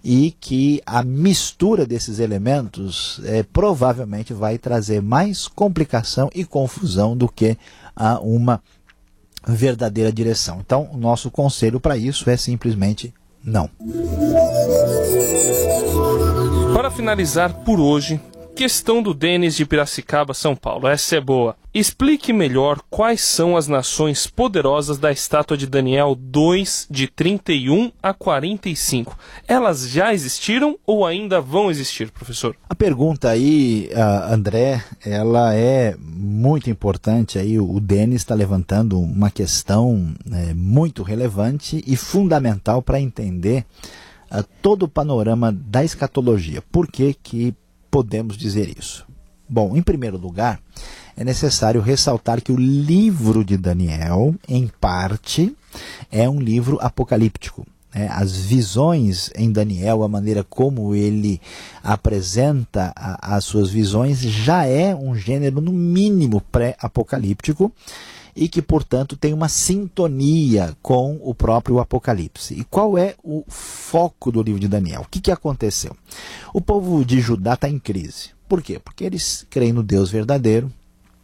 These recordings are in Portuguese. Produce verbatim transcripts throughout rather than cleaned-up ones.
e que a mistura desses elementos é, provavelmente vai trazer mais complicação e confusão do que a uma verdadeira direção. Então, o nosso conselho para isso é simplesmente não. Para finalizar por hoje, questão do Denis de Piracicaba, São Paulo. Essa é boa. Explique melhor quais são as nações poderosas da estátua de Daniel dois, de trinta e um a quarenta e cinco. Elas já existiram ou ainda vão existir, professor? A pergunta aí, uh, André, ela é muito importante. Aí o Denis está levantando uma questão é, muito relevante e fundamental para entender uh, todo o panorama da escatologia. Por que que podemos dizer isso? Bom, em primeiro lugar, é necessário ressaltar que o livro de Daniel, em parte, é um livro apocalíptico. Né? As visões em Daniel, a maneira como ele apresenta a, as suas visões, já é um gênero, no mínimo, pré-apocalíptico, e que, portanto, tem uma sintonia com o próprio Apocalipse. E qual é o foco do livro de Daniel? O que, que aconteceu? O povo de Judá está em crise. Por quê? Porque eles creem no Deus verdadeiro,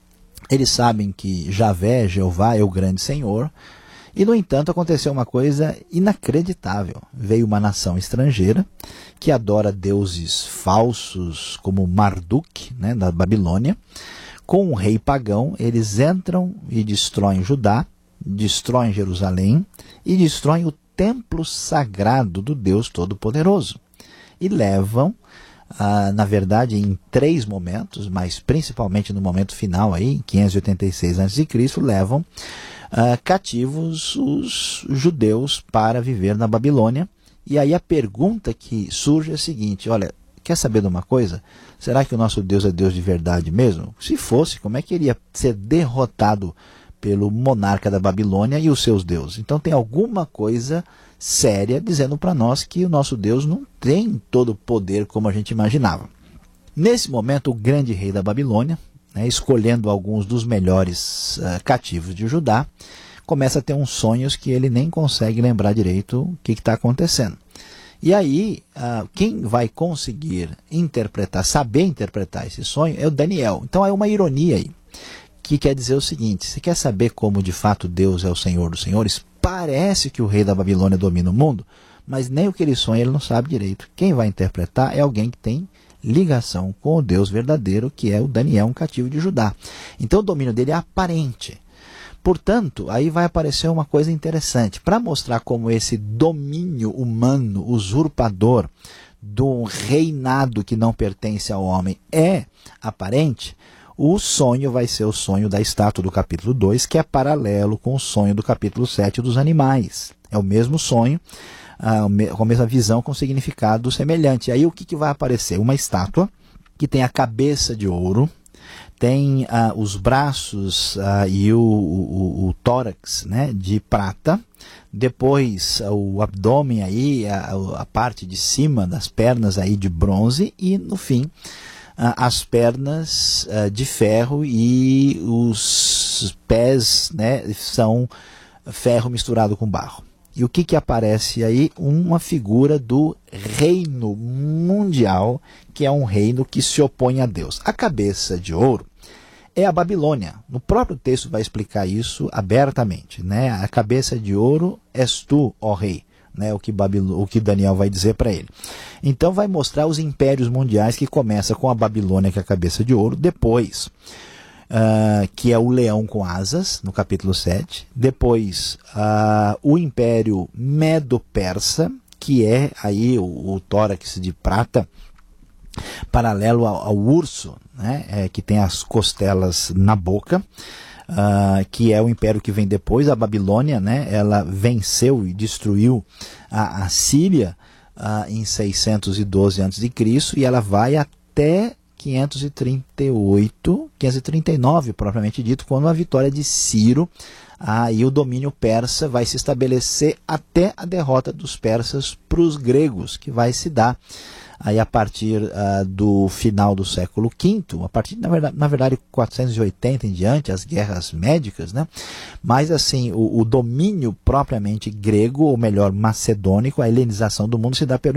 eles sabem que Javé, Jeová, é o grande Senhor, e, no entanto, aconteceu uma coisa inacreditável. Veio uma nação estrangeira que adora deuses falsos, como Marduk, né, da Babilônia. Com um rei pagão, eles entram e destroem Judá, destroem Jerusalém e destroem o templo sagrado do Deus Todo-Poderoso. E levam, ah, na verdade, em três momentos, mas principalmente no momento final, aí, em quinhentos e oitenta e seis antes de Cristo, levam ah, cativos os judeus para viver na Babilônia. E aí a pergunta que surge é a seguinte: olha, quer saber de uma coisa? Será que o nosso Deus é Deus de verdade mesmo? Se fosse, como é que ele ia ser derrotado pelo monarca da Babilônia e os seus deuses? Então tem alguma coisa séria dizendo para nós que o nosso Deus não tem todo o poder como a gente imaginava. Nesse momento, o grande rei da Babilônia, né, escolhendo alguns dos melhores uh, cativos de Judá, começa a ter uns sonhos que ele nem consegue lembrar direito o que está acontecendo. E aí, uh, quem vai conseguir interpretar, saber interpretar esse sonho é o Daniel. Então é uma ironia aí, que quer dizer o seguinte: você quer saber como de fato Deus é o Senhor dos Senhores? Parece que o rei da Babilônia domina o mundo, mas nem o que ele sonha ele não sabe direito. Quem vai interpretar é alguém que tem ligação com o Deus verdadeiro, que é o Daniel, um cativo de Judá. Então o domínio dele é aparente. Portanto, aí vai aparecer uma coisa interessante. Para mostrar como esse domínio humano, usurpador, do reinado que não pertence ao homem é aparente, o sonho vai ser o sonho da estátua do capítulo dois, que é paralelo com o sonho do capítulo sete dos animais. É o mesmo sonho, com a mesma visão, com significado semelhante. Aí o que, que vai aparecer? Uma estátua que tem a cabeça de ouro, tem uh, os braços uh, e o, o, o tórax, né, de prata, depois uh, o abdômen, aí, a, a parte de cima das pernas aí de bronze e, no fim, uh, as pernas uh, de ferro e os pés, né, são ferro misturado com barro. E o que, que aparece aí? Uma figura do reino mundial, que é um reino que se opõe a Deus. A cabeça de ouro é a Babilônia. No próprio texto vai explicar isso abertamente, né? A cabeça de ouro és tu, ó rei, né? O que, Babil... o que Daniel vai dizer para ele. Então vai mostrar os impérios mundiais, que começa com a Babilônia, que é a cabeça de ouro, depois... Uh, que é o leão com asas, no capítulo sete. Depois, uh, o Império Medo-Persa, que é aí o, o tórax de prata, paralelo ao, ao urso, né, é, que tem as costelas na boca, uh, que é o império que vem depois. A Babilônia, né, ela venceu e destruiu a, a Síria uh, em seiscentos e doze antes de Cristo, e ela vai até quinhentos e trinta e oito, quinhentos e trinta e nove, propriamente dito, quando a vitória de Ciro, aí o domínio persa vai se estabelecer até a derrota dos persas para os gregos, que vai se dar aí a partir uh, do final do século quinto, a partir, na verdade, na verdade, quatrocentos e oitenta em diante, as guerras médicas, né? Mas assim, o, o domínio propriamente grego, ou melhor, macedônico, a helenização do mundo se dá pelo